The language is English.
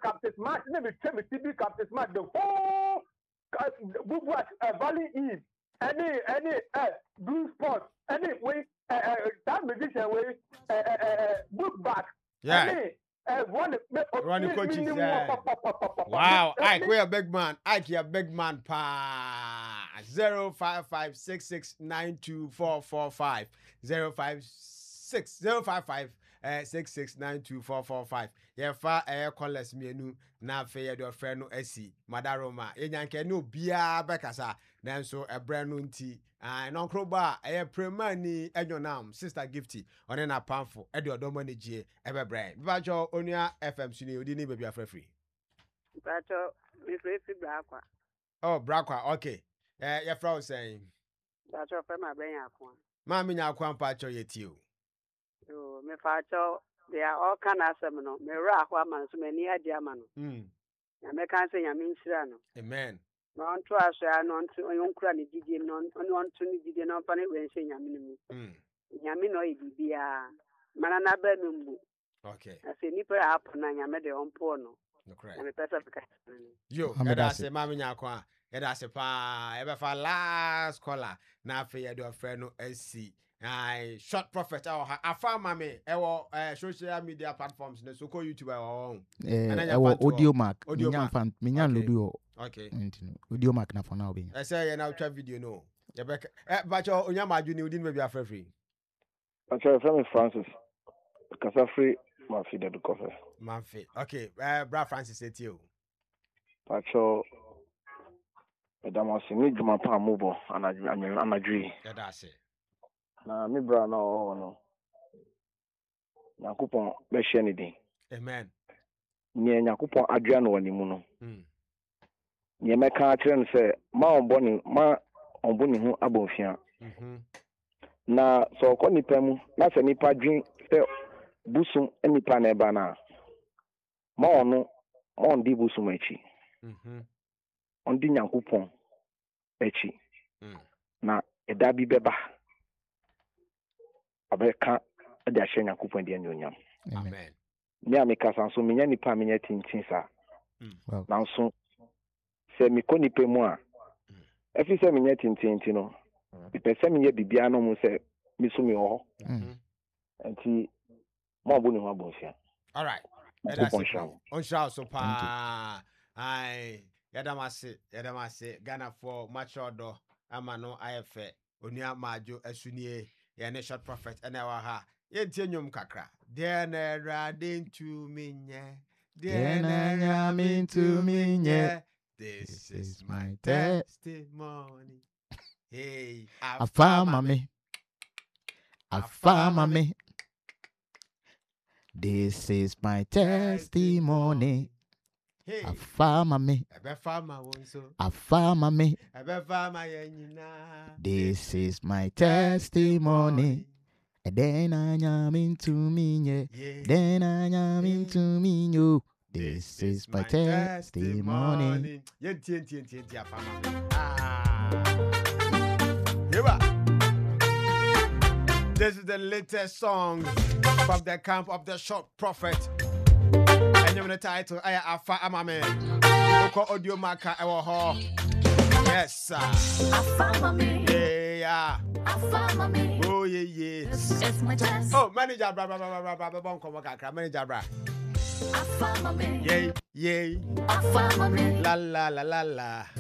Captain Smart, never tell me TB Captain Smart, the whole Valley Eve, any Blue Spot, any way, that musician way, book back. Yeah. Ronnie coaches. Wow. Ike, we a big man. Ike, you a big man. Pa 05566924445 056 yeah, fa air callers me na fe your friend no asi madaroma enyanke no bia bekasa nanso ebre no nti no kroba premani enionam sister gifty one na pamfo e de odomo ne gie ebebre bibajo onua fm suni odi ni baby afrefree bacho me free brakwa oh brakwa okay ya fra saying bacho fe ma ben yakwa ma me nyakwa mpacho yetio yo me facho they are all kind of no me ra kwa man so many adia man na me kan say nyame nsira no amen no onto asha no onto onkura ne didie no onto ne didie no pa ne we say nyame no mu nyame no ibibia mana na ba no mu okay ase ni pa app na nyame de onpo no correct me pesa fika yo eda se ma me nyakwa eda se pa e be fa last caller na afa ye do friend no asi I short prophet afa mame ewo social media platforms no so ko YouTube audio mark minyan lodu okay audio mark na for now be say na twa video no ye be bacho onyama adwuni odi no be afrefree bacho from Francis Kasafree Manfi de Coffee Manfi okay bra Francis etio bacho madam asini djuma pa mobo anadwi da se na mi bra na no Yakupon be hye ne din amen ni Yakupon adua no wani mu no ni meka akire no se ma onboni hu abonfia na so ko nipa mu na se nipa dwen se busu nipa na eba na ma ono on di busu machi on di Yakupon echi na eda bi beba abeka ade ahye Yakupon de anyonyam amen ni ameka sanso menya nipa menya tintin sa nanso se mi ko nipa mu a efi se menya tintin no pese menya bibia no mu se mi so mi ho enti mo abu ni ho abonfia all right on shout so pa ai yadamase Ghana for machodo ama no ayefe onua majo asunie ye ne short prophet ena wa ha ye tie nyom kakra de na rade ntu minye de na nyame ntu minye this is my testimony hey afama me this is my testimony hey afama me ebefama wonso afama me ebefama yenyina this is my testimony then I am into me then I am into me yo this is my testimony yenti afama yeba this is the latest song from the camp of the short prophet. And the title I afa amame. Oko audio marker ewo ho. Yes sir. Afa mame. Yeah. Afa mame. Oh yeah. It's my test. Oh manager bra bon komo kakra manager bra. Afa mame. Yay. Afa mame. La